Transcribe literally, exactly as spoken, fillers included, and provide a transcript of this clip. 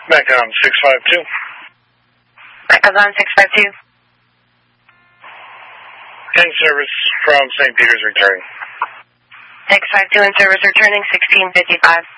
Back on six five two. Back on six five two. In service from Saint Peter's returning. six five two in service returning, sixteen fifty-five.